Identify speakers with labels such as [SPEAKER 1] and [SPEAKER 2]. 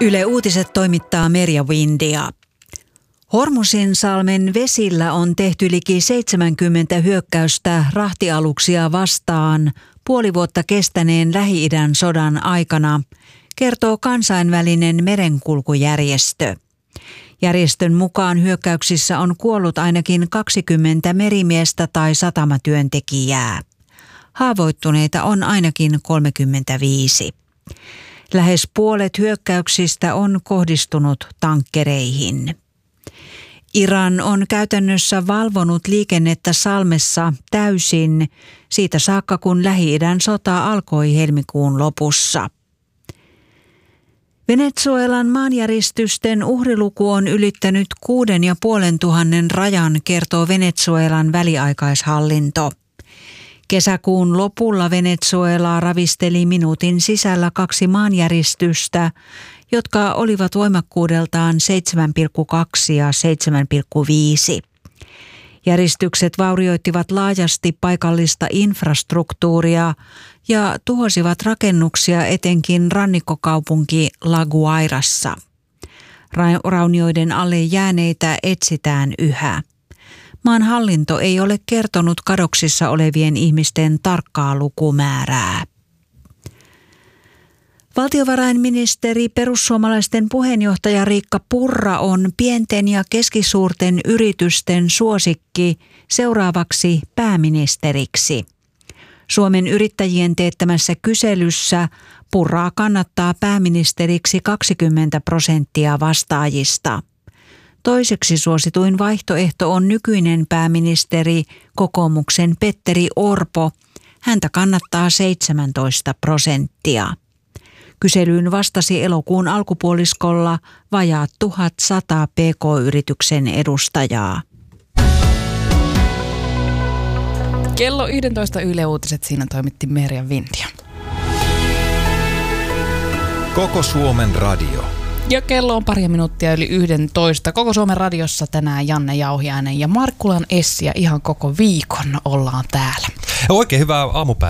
[SPEAKER 1] Yle Uutiset toimittaa Merja Windia. Hormuzinsalmen vesillä on tehty liki 70 hyökkäystä rahtialuksia vastaan puoli vuotta kestäneen Lähi-idän sodan aikana, kertoo kansainvälinen merenkulkujärjestö. Järjestön mukaan hyökkäyksissä on kuollut ainakin 20 merimiestä tai satamatyöntekijää. Haavoittuneita on ainakin 35. Lähes puolet hyökkäyksistä on kohdistunut tankkereihin. Iran on käytännössä valvonut liikennettä salmessa täysin siitä saakka, kun Lähi-idän sota alkoi helmikuun lopussa. Venezuelan maanjäristysten uhriluku on ylittänyt 6,500 rajan, kertoo Venezuelan väliaikaishallinto. Kesäkuun lopulla Venezuelaa ravisteli minuutin sisällä 2 maanjäristystä, jotka olivat voimakkuudeltaan 7,2 ja 7,5. Järistykset vaurioittivat laajasti paikallista infrastruktuuria ja tuhosivat rakennuksia etenkin rannikkokaupunki La Guairassa. Raunioiden alle jääneitä etsitään yhä. Maan hallinto ei ole kertonut kadoksissa olevien ihmisten tarkkaa lukumäärää. Valtiovarainministeri, perussuomalaisten puheenjohtaja Riikka Purra on pienten ja keskisuurten yritysten suosikki seuraavaksi pääministeriksi. Suomen yrittäjien teettämässä kyselyssä Purraa kannattaa pääministeriksi 20% vastaajista. Toiseksi suosituin vaihtoehto on nykyinen pääministeri, kokoomuksen Petteri Orpo. Häntä kannattaa 17%. Kyselyyn vastasi elokuun alkupuoliskolla vajaat 1100 PK-yrityksen edustajaa.
[SPEAKER 2] Kello 11 Yle Uutiset, siinä toimitti Merja Windia.
[SPEAKER 3] Koko Suomen radio.
[SPEAKER 2] Ja kello on pari minuuttia yli 11. Koko Suomen radiossa tänään Janne Jauhiainen ja Markkulan Essi, ja ihan koko viikon ollaan täällä.
[SPEAKER 3] Oikein hyvää aamupäivää